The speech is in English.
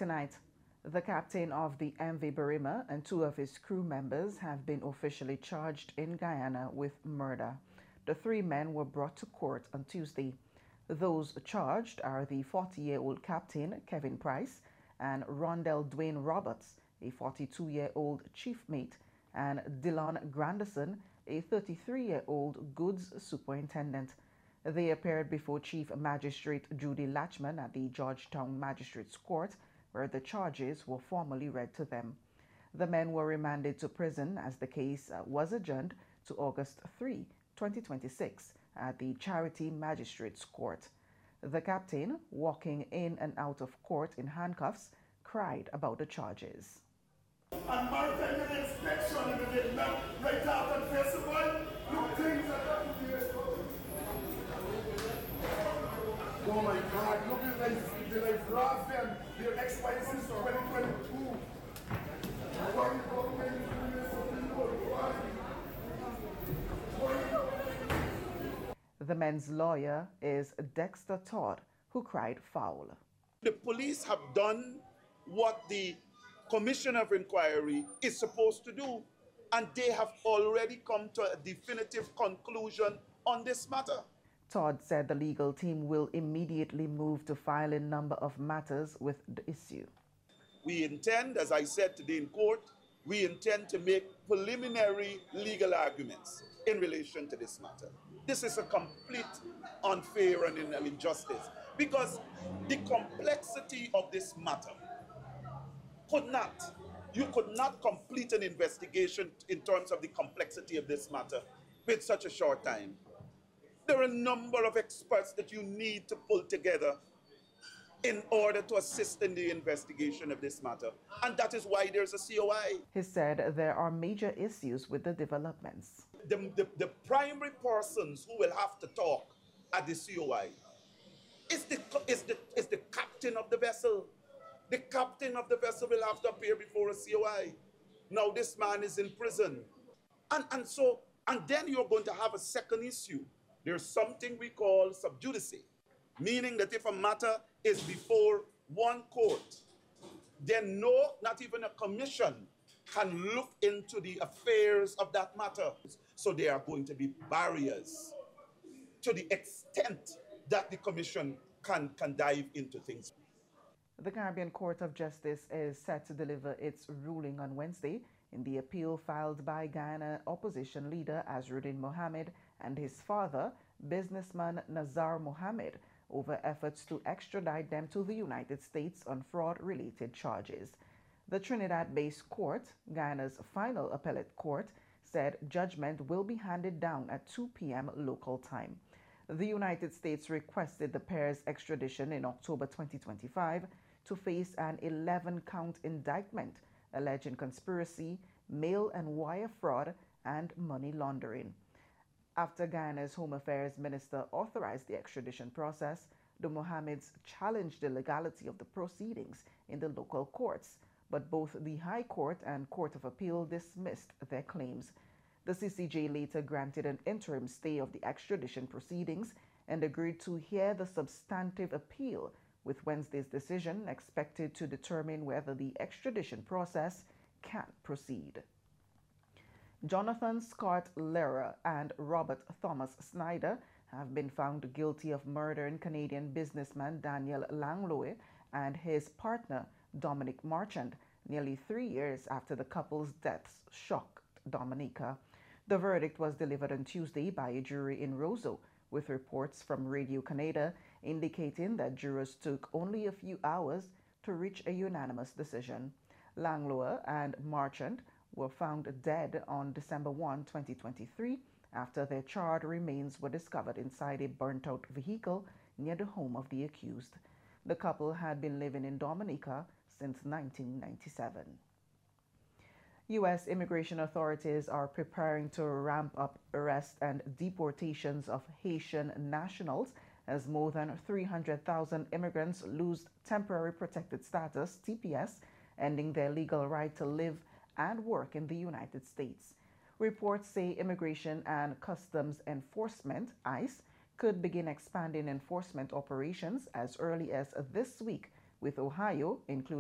Tonight, the captain of the MV Barima and two of his crew members have been officially charged in Guyana with murder. The three men were brought to court on Tuesday. Those charged are the 40-year-old captain, Kevin Price, and Rondell Dwayne Roberts, a 42-year-old chief mate, and Dillon Granderson, a 33-year-old goods superintendent. They appeared before Chief Magistrate Judy Latchman at the Georgetown Magistrates Court, where the charges were formally read to them. The men were remanded to prison as the case was adjourned to August 3, 2026 at the Charity Magistrates Court. The captain, walking in and out of court in handcuffs, cried about the charges. And maritime inspection in the Vietnam, right after the festival, look things that happen here. Oh my God, look at the last and their expiry since 2022. Why the government is doing this so Why? The men's lawyer is Dexter Todd, who cried foul. The police have done what the Commission of Inquiry is supposed to do, and they have already come to a definitive conclusion on this matter. Todd said the legal team will immediately move to file a number of matters with the issue. We intend, as I said today in court, we intend to make preliminary legal arguments in relation to this matter. This is a complete unfair and injustice because the complexity of this matter you could not complete an investigation in terms of the complexity of this matter with such a short time. There are a number of experts that you need to pull together in order to assist in the investigation of this matter. And that is why there's a COI. He said there are major issues with the developments. The primary persons who will have to talk at the COI is the captain of the vessel. The captain of the vessel will have to appear before a COI. Now this man is in prison. And then you're going to have a second issue. There's something we call sub judice, meaning that if a matter is before one court, then not even a commission can look into the affairs of that matter. So there are going to be barriers to the extent that the commission can dive into things. The Caribbean Court of Justice is set to deliver its ruling on Wednesday in the appeal filed by Guyana opposition leader Azruddin Mohammed and his father, businessman Nazar Mohammed, over efforts to extradite them to the United States on fraud-related charges. The Trinidad-based court, Guyana's final appellate court, said judgment will be handed down at 2 p.m. local time. The United States requested the pair's extradition in October 2025 to face an 11-count indictment alleging conspiracy, mail and wire fraud, and money laundering. After Guyana's Home Affairs Minister authorized the extradition process, the Mohammeds challenged the legality of the proceedings in the local courts, but both the High Court and Court of Appeal dismissed their claims. The CCJ later granted an interim stay of the extradition proceedings and agreed to hear the substantive appeal, with Wednesday's decision expected to determine whether the extradition process can proceed. Jonathan Scott Lehrer and Robert Thomas Snyder have been found guilty of murdering Canadian businessman Daniel Langlois and his partner Dominic Marchand nearly 3 years after the couple's deaths shocked Dominica. The verdict was delivered on Tuesday by a jury in Roseau, with reports from Radio-Canada indicating that jurors took only a few hours to reach a unanimous decision. Langlois and Marchand were found dead on December 1, 2023, after their charred remains were discovered inside a burnt-out vehicle near the home of the accused. The couple had been living in Dominica since 1997. U.S. immigration authorities are preparing to ramp up arrests and deportations of Haitian nationals as more than 300,000 immigrants lose temporary protected status, TPS, ending their legal right to live and work in the United States. Reports say Immigration and Customs Enforcement, ICE, could begin expanding enforcement operations as early as this week, with Ohio, including